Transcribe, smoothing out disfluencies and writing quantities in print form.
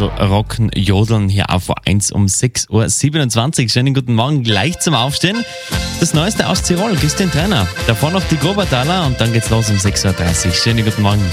bisschen rocken, jodeln hier auf A1 um 6.27 Uhr. Schönen guten Morgen, gleich zum Aufstehen. Das Neueste aus Tirol, Christian Trainer. Davor noch die Grobataler und dann geht's los um 6.30 Uhr. Schönen guten Morgen.